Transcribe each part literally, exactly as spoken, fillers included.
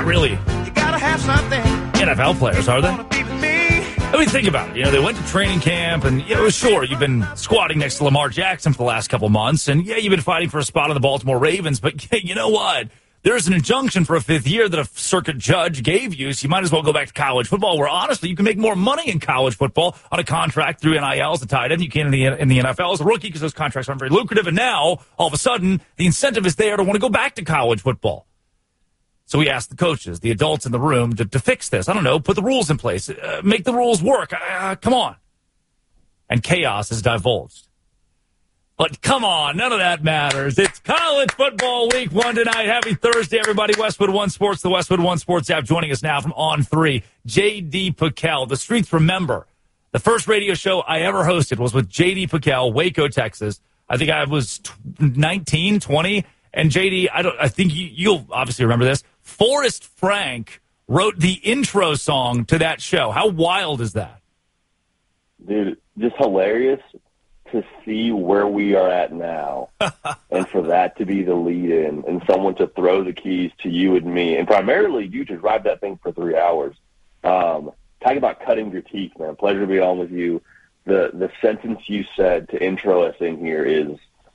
really You gotta have something. N F L players, are they? Wanna be with me? I mean, think about it. You know, they went to training camp, and, you know, sure, you've been squatting next to Lamar Jackson for the last couple months, and, yeah, you've been fighting for a spot on the Baltimore Ravens, but, yeah, you know what? There's an injunction for a fifth year that a circuit judge gave you, so you might as well go back to college football, where, honestly, you can make more money in college football on a contract through N I L as a tight end. You can in the, in the N F L as a rookie because those contracts aren't very lucrative, and now, all of a sudden, the incentive is there to want to go back to college football. So we asked the coaches, the adults in the room, to, to fix this. I don't know, put the rules in place. Uh, make the rules work. Uh, come on. And chaos is divulged. But come on, none of that matters. It's college football week one tonight. Happy Thursday, everybody. Westwood One Sports, the Westwood One Sports app. Joining us now from On three, J D. Pickell. The streets remember. The first radio show I ever hosted was with J D. Pickell, Waco, Texas. I think I was nineteen, twenty. And J D, I don't. I think you, you'll obviously remember this. Forrest Frank wrote the intro song to that show. How wild is that? Dude, just hilarious to see where we are at now and for that to be the lead-in and someone to throw the keys to you and me, and primarily you to drive that thing for three hours. Um, talk about cutting your teeth, man. Pleasure to be on with you. The, the sentence you said to intro us in here is,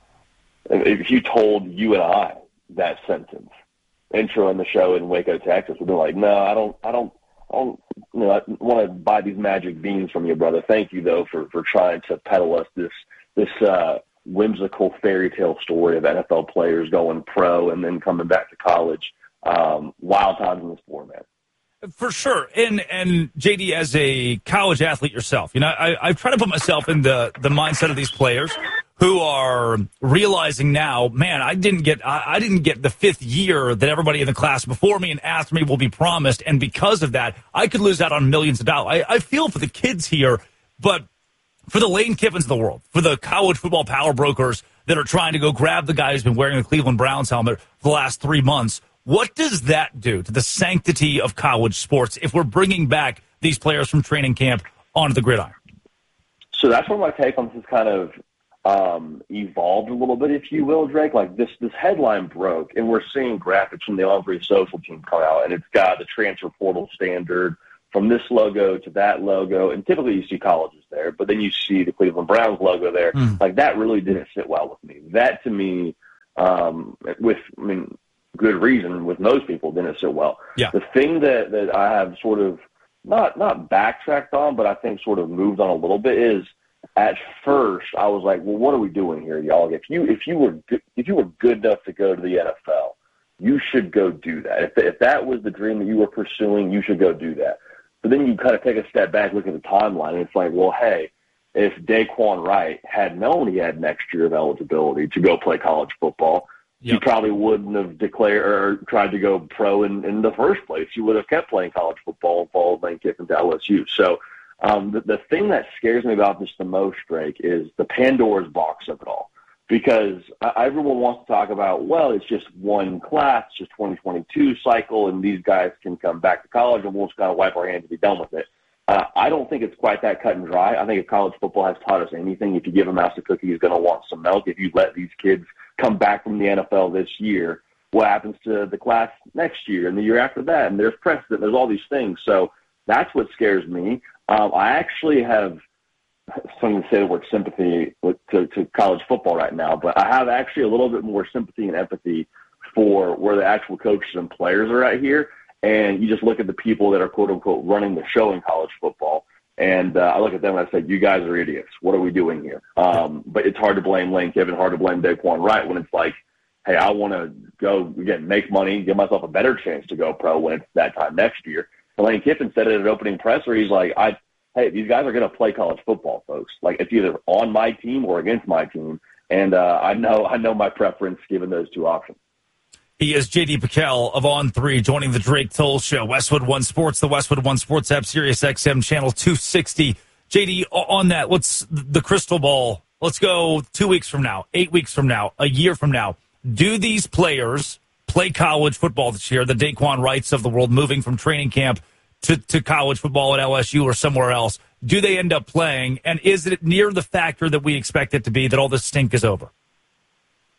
if you told you and I that sentence, intro in the show in Waco, Texas, we'd be like, no, I don't, I don't, I don't, you know, I want to buy these magic beans from you, brother. Thank you, though, for, for trying to peddle us this, this uh, whimsical fairy tale story of N F L players going pro and then coming back to college. Um, wild times in the sport, man. For sure. And, and J D, as a college athlete yourself, you know, I, I've tried to put myself in the, the mindset of these players who are realizing now, man, I didn't get I, I didn't get the fifth year that everybody in the class before me and after me will be promised, and because of that, I could lose out on millions of dollars. I, I feel for the kids here, but for the Lane Kiffins of the world, for the college football power brokers that are trying to go grab the guy who's been wearing the Cleveland Browns helmet for the last three months, what does that do to the sanctity of college sports if we're bringing back these players from training camp onto the gridiron? So that's where my take on this is kind of Um, evolved a little bit, if you will, Drake. Like this, this headline broke, and we're seeing graphics from the On three social team come out, and it's got the transfer portal standard from this logo to that logo, and typically you see colleges there, but then you see the Cleveland Browns logo there. Mm. Like that really didn't sit well with me. That to me, um, with I mean, good reason, with most people, didn't sit well. Yeah. The thing that that I have sort of not not backtracked on, but I think sort of moved on a little bit is, at first, I was like, "Well, what are we doing here, y'all? If you if you were good, if you were good enough to go to the N F L, you should go do that. If if that was the dream that you were pursuing, you should go do that." But then you kind of take a step back, look at the timeline, and it's like, "Well, hey, if Daquan Wright had known he had next year of eligibility to go play college football, yep. he probably wouldn't have declared or tried to go pro in, in the first place. He would have kept playing college football and followed Lane Kiffin to L S U." So. Um, the, the thing that scares me about this the most, Drake, is the Pandora's box of it all. Because uh, everyone wants to talk about, well, it's just one class, it's just twenty twenty-two cycle, and these guys can come back to college and we'll just kind of wipe our hands and be done with it. Uh, I don't think it's quite that cut and dry. I think if college football has taught us anything, if you give a mouse a cookie, he's going to want some milk. If you let these kids come back from the N F L this year, what happens to the class next year and the year after that? And there's precedent, there's all these things. So that's what scares me. Um, I actually have something to say the word sympathy with, to, to college football right now, but I have actually a little bit more sympathy and empathy for where the actual coaches and players are at here. And you just look at the people that are, quote unquote, running the show in college football. And uh, I look at them and I say, you guys are idiots. What are we doing here? Um, but it's hard to blame Lane Kiffin, hard to blame Daquan Wright when it's like, hey, I want to go, again, make money, give myself a better chance to go pro when it's that time next year. Lane Kiffin said it at opening presser. He's like, I, hey, these guys are going to play college football, folks. Like, it's either on my team or against my team. And uh, I know I know my preference given those two options. He is J D. Pickell of On three, joining the Drake Toll Show. Westwood One Sports, the Westwood One Sports app, Sirius X M, channel two sixty. J D, on that, let's the crystal ball. Let's go two weeks from now, eight weeks from now, a year from now. Do these players play college football this year, the Daquan Wrights of the world, moving from training camp to, to college football at L S U or somewhere else? Do they end up playing? And is it near the factor that we expect it to be that all this stink is over?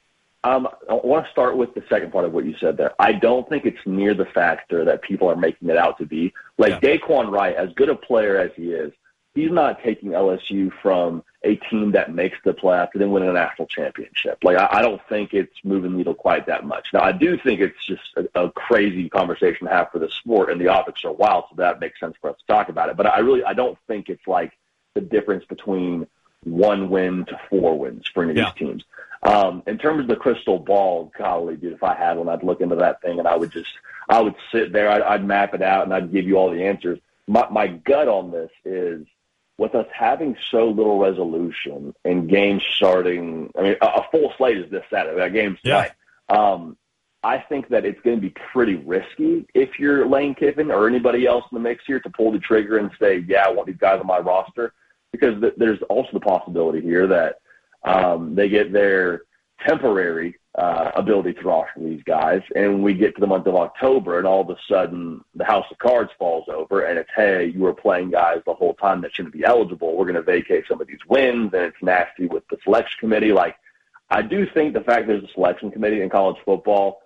Um, I want to start with the second part of what you said there. I don't think it's near the factor that people are making it out to be. Like yeah. Daquan Wright, as good a player as he is, he's not taking L S U from a team that makes the playoffs and then winning a national championship. Like, I, I don't think it's moving the needle quite that much. Now, I do think it's just a, a crazy conversation to have for the sport, and the optics are wild, so that makes sense for us to talk about it. But I really, I don't think it's like the difference between one win to four wins for any of yeah. these teams. Um, in terms of the crystal ball, golly, dude, if I had one, I'd look into that thing and I would just, I would sit there, I'd, I'd map it out, and I'd give you all the answers. My, my gut on this is, with us having so little resolution and games starting, I mean, a, a full slate is this Saturday, that game's tonight. Yeah. Um, I think that it's going to be pretty risky if you're Lane Kiffin or anybody else in the mix here to pull the trigger and say, yeah, I want these guys on my roster, because th- there's also the possibility here that um, they get their temporary uh, ability to roster these guys, and we get to the month of October, and all of a sudden the house of cards falls over, and it's, hey, you were playing guys the whole time that shouldn't be eligible. We're going to vacate some of these wins, and it's nasty with the selection committee. Like, I do think the fact there's a selection committee in college football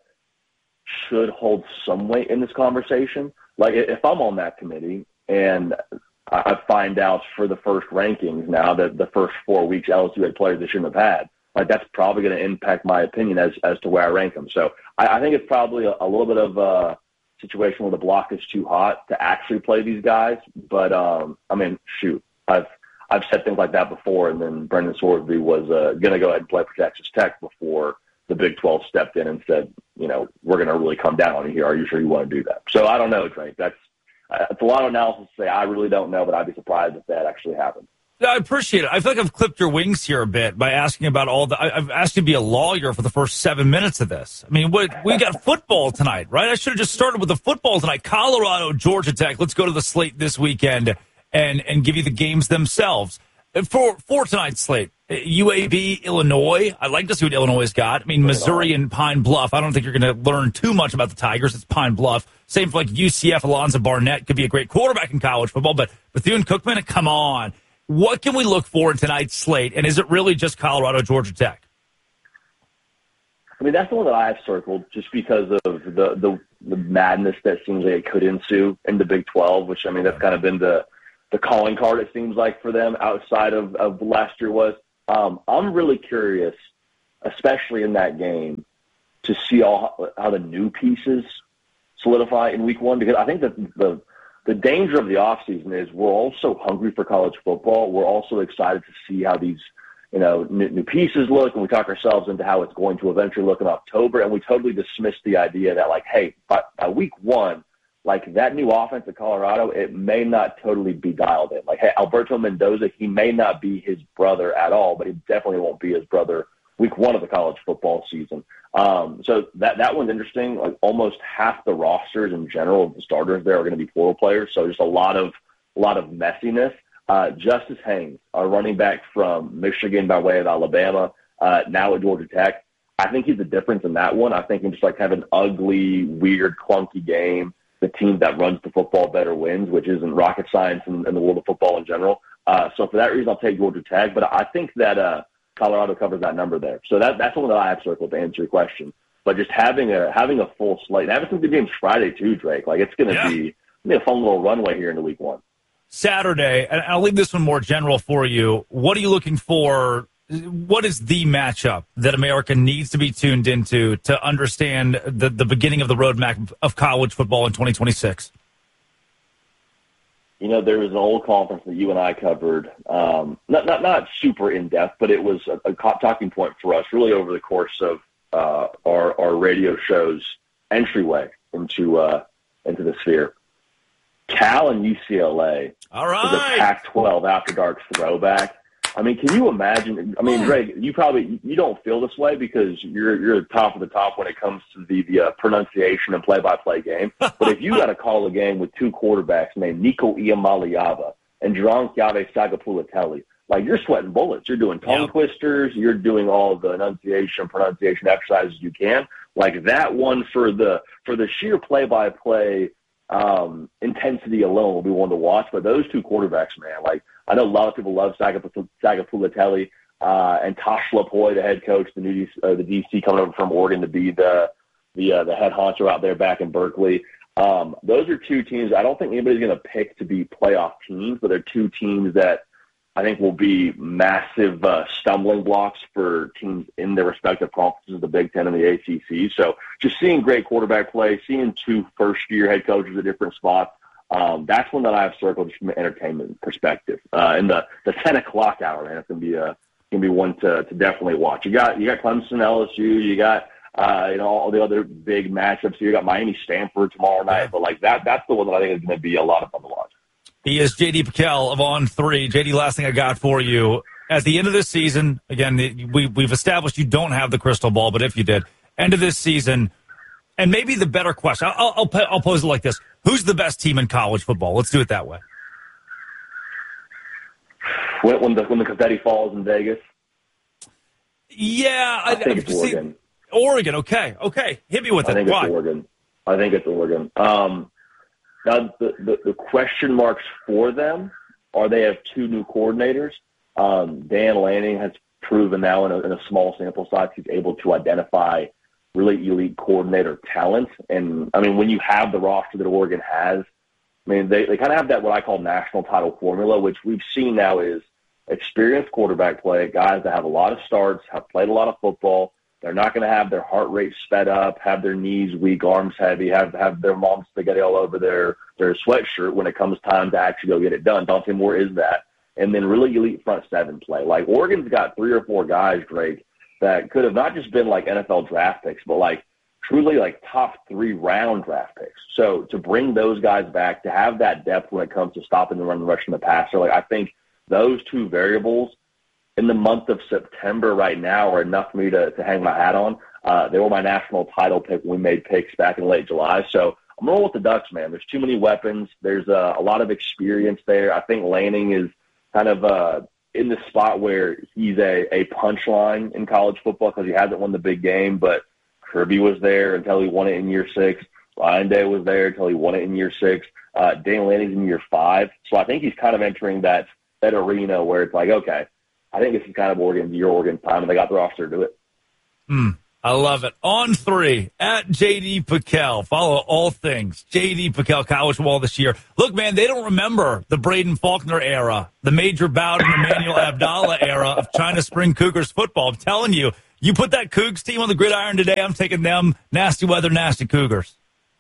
should hold some weight in this conversation. Like, if I'm on that committee and I find out for the first rankings now that the first four weeks L S U had players they shouldn't have had, like, that's probably going to impact my opinion as as to where I rank them. So I, I think it's probably a, a little bit of a situation where the block is too hot to actually play these guys. But, um, I mean, shoot, I've I've said things like that before, and then Brendan Sorsby was uh, going to go ahead and play for Texas Tech before the Big twelve stepped in and said, you know, we're going to really come down on you here. Are you sure you want to do that? So I don't know, Drake. That's uh, it's a lot of analysis to say. I really don't know, but I'd be surprised if that actually happened. I appreciate it. I feel like I've clipped your wings here a bit by asking about all the. I've asked you to be a lawyer for the first seven minutes of this. I mean, what, we got football tonight, right? I should have just started with the football tonight. Colorado, Georgia Tech. Let's go to the slate this weekend and and give you the games themselves. For for tonight's slate, U A B, Illinois. I'd like to see what Illinois got. I mean, Missouri and Pine Bluff. I don't think you're going to learn too much about the Tigers. It's Pine Bluff. Same for like U C F. Alonzo Barnett could be a great quarterback in college football, but Bethune-Cookman, come on. What can we look for in tonight's slate, and is it really just Colorado, Georgia Tech? I mean, that's the one that I have circled just because of the, the, the madness that seems like it could ensue in the Big twelve, which, I mean, that's kind of been the, the calling card, it seems like, for them outside of, of last year was. Um, I'm really curious, especially in that game, to see all how the new pieces solidify in week one, because I think that the – the danger of the offseason is we're all so hungry for college football. We're also excited to see how these, you know, new, new pieces look, and we talk ourselves into how it's going to eventually look in October, and we totally dismiss the idea that, like, hey, by, by week one, like, that new offense at Colorado, it may not totally be dialed in. Like, hey, Alberto Mendoza, he may not be his brother at all, but he definitely won't be his brother week one of the college football season. Um, so that, that one's interesting. Like, almost half the rosters in general of the starters there are going to be portal players. So just a lot of, a lot of messiness. Uh, Justice Haynes, our running back from Michigan by way of Alabama, uh, now at Georgia Tech. I think he's the difference in that one. I think he's just like have an ugly, weird, clunky game. The team that runs the football better wins, which isn't rocket science in, in the world of football in general. Uh, so for that reason, I'll take Georgia Tech. But I think that, uh, Colorado covers that number there. So that that's one that I have circled to answer your question. But just having a having a full slate, and having some good games Friday too, Drake. Like, it's going to yeah. be, be a fun little runway here into week one. Saturday, and I'll leave this one more general for you. What are you looking for? What is the matchup that America needs to be tuned into to understand the, the beginning of the roadmap of college football in twenty twenty-six? You know, there was an old conference that you and I covered, um, not, not not super in-depth, but it was a, a talking point for us really over the course of uh, our, our radio show's entryway into uh, into the sphere. Cal and U C L A All right. was a Pac twelve After Dark throwback. I mean, can you imagine? I mean, Greg, you probably you don't feel this way because you're you're top of the top when it comes to the, the uh, pronunciation and play-by-play game. But if you got to call a game with two quarterbacks named Nico Iamaleava and Jerron Sagapulatelli, like, you're sweating bullets. You're doing tongue yeah. twisters. You're doing all the enunciation, pronunciation exercises you can. Like, that one for the for the sheer play-by-play um, intensity alone will be one to watch. But those two quarterbacks, man, like, I know a lot of people love Sagapulatelli. uh, and Tosh LaPoy, the head coach, the new uh, the D C coming over from Oregon to be the the uh, the head honcho out there back in Berkeley. Um, those are two teams I don't think anybody's going to pick to be playoff teams, but they're two teams that I think will be massive uh, stumbling blocks for teams in their respective conferences, the Big Ten and the A C C. So just seeing great quarterback play, seeing two first-year head coaches at different spots, um, that's one that I have circled just from an entertainment perspective. Uh, in the, the ten o'clock hour, man, it's going to be a going to be one to, to definitely watch. You got you got Clemson, L S U, you got uh, you know all the other big matchups. You got Miami, Stanford tomorrow night, but like that that's the one that I think is going to be a lot of fun to watch. He is J D PicKell of On three. J D, last thing I got for you. At the end of this season, again, we, we've established you don't have the crystal ball, but if you did, end of this season, and maybe the better question, I'll, I'll, I'll pose it like this. Who's the best team in college football? Let's do it that way. When, when, the, when the confetti falls in Vegas? Yeah. I, I think it's see, Oregon. Oregon, okay. Okay. Hit me with it. I think Why? it's Oregon. I think it's Oregon. Um, Now, the, the, the question marks for them are they have two new coordinators. Um, Dan Lanning has proven now in a, in a small sample size he's able to identify really elite coordinator talent. And, I mean, when you have the roster that Oregon has, I mean, they, they kind of have that what I call national title formula, which we've seen now is experienced quarterback play, guys that have a lot of starts, have played a lot of football. They're not going to have their heart rate sped up, have their knees weak, arms heavy, have have their mom spaghetti all over their, their sweatshirt when it comes time to actually go get it done. Dante Moore is that. And then really elite front seven play. Like Oregon's got three or four guys, Drake, that could have not just been like N F L draft picks, but like truly like top three round draft picks. So to bring those guys back, to have that depth when it comes to stopping the run and rushing the passer, like I think those two variables in the month of September right now are enough for me to, to hang my hat on. Uh, they were my national title pick when we made picks back in late July. So I'm rolling with the Ducks, man. There's too many weapons. There's uh, a lot of experience there. I think Lanning is kind of uh, in the spot where he's a, a punchline in college football because he hasn't won the big game, but Kirby was there until he won it in year six. Ryan Day was there until he won it in year six. Uh, Dan Lanning's in year five. So I think he's kind of entering that, that arena where it's like, okay, I think this is kind of Oregon's year, Oregon's time, and they got the roster to do it. Mm, I love it. On three, at J D PicKell. Follow all things J D PicKell, college football this year. Look, man, they don't remember the Braden Faulkner era, the Major Bowden and Emmanuel Abdallah era of China Spring Cougars football. I'm telling you, you put that Cougs team on the gridiron today, I'm taking them nasty weather, nasty Cougars.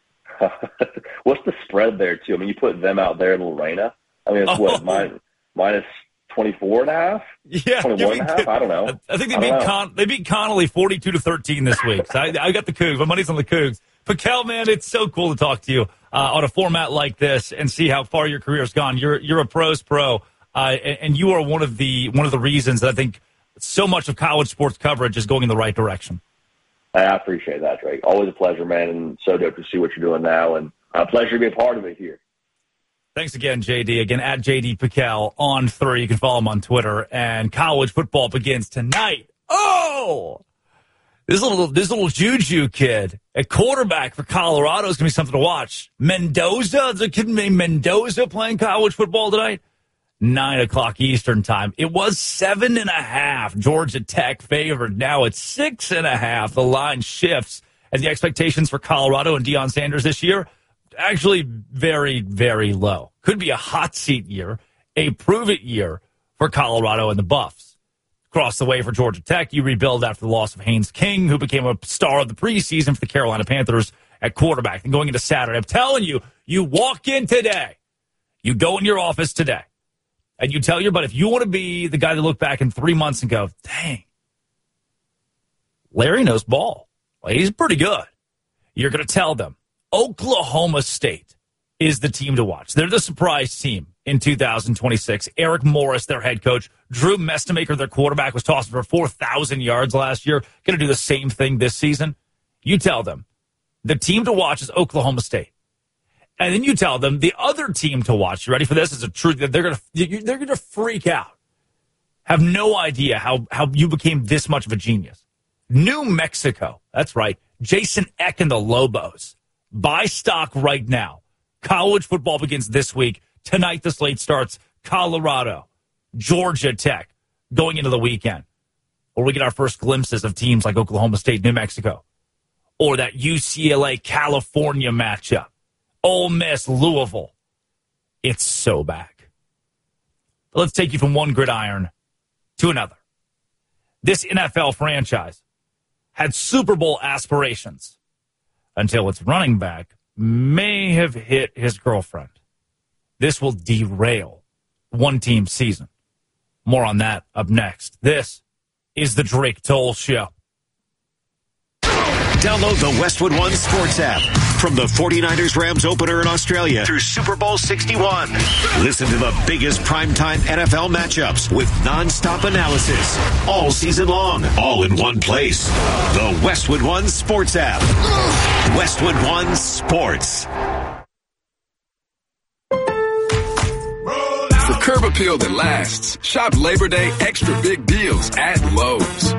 What's the spread there, too? I mean, you put them out there in Lorena. I mean, it's oh. what, minus, minus twenty-four and a half? Yeah. twenty-one and a half? I don't know. I think they beat Con- they beat Connolly forty-two to thirteen this week. So I, I got the Cougs. My money's on the Cougs. PicKell, man, it's so cool to talk to you uh, on a format like this and see how far your career's gone. You're you're a pro's pro, uh, and, and you are one of the one of the reasons that I think so much of college sports coverage is going in the right direction. I appreciate that, Drake. Always a pleasure, man, and so dope to see what you're doing now, and a pleasure to be a part of it here. Thanks again, J D. Again, at J D PicKell on three. You can follow him on Twitter. And college football begins tonight. Oh! This little this little Juju kid at quarterback for Colorado is going to be something to watch. Mendoza, the kid named Mendoza playing college football tonight. Nine o'clock Eastern time. It was seven and a half. Georgia Tech favored. Now it's six and a half. The line shifts. And the expectations for Colorado and Deion Sanders this year, actually very, very low. Could be a hot seat year, a prove-it year for Colorado and the Buffs. Across the way for Georgia Tech, you rebuild after the loss of Haynes King, who became a star of the preseason for the Carolina Panthers at quarterback. And going into Saturday, I'm telling you, you walk in today, you go in your office today, and you tell your buddy, if you want to be the guy to look back in three months and go, dang, Larry knows ball. Well, he's pretty good. You're going to tell them, Oklahoma State is the team to watch. They're the surprise team in two thousand twenty-six. Eric Morris, their head coach. Drew Mestemaker, their quarterback, was tossed for four thousand yards last year. Going to do the same thing this season. You tell them the team to watch is Oklahoma State. And then you tell them the other team to watch. You ready for this? Is a truth that they're going to they're going to freak out. Have no idea how, how you became this much of a genius. New Mexico. That's right. Jason Eck and the Lobos. Buy stock right now. College football begins this week. Tonight, the slate starts. Colorado, Georgia Tech, going into the weekend. or we get our first glimpses of teams like Oklahoma State, New Mexico, or that U C L A California matchup, Ole Miss, Louisville. It's so back. But let's take you from one gridiron to another. This N F L franchise had Super Bowl aspirations until its running back may have hit his girlfriend. This will derail one team's season. More on that up next. This is the Drake Toll Show. Download the Westwood One Sports app from the forty-niners Rams opener in Australia through Super Bowl sixty-one. Listen to the biggest primetime N F L matchups with nonstop analysis all season long, all in one place. The Westwood One Sports app. Westwood One Sports. For curb appeal that lasts, shop Labor Day extra big deals at Lowe's.